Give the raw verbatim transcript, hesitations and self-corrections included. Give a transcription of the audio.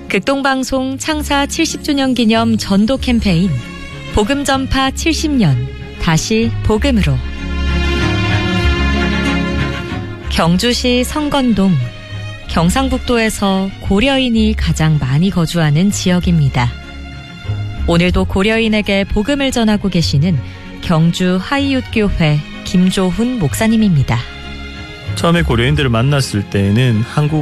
극동방송 창사 칠십 주년 기념 전도 캠페인 복음 전파 칠십 년 다시 복음으로. 경주시 성건동, 경상북도에서 고려인이 가장 많이 거주하는 지역입니다. 오늘도 고려인에게 복음을 전하고 계시는 경주 하이윳교회 김조훈 목사님입니다. 처음에 고려인들을 만났을 때에는 한국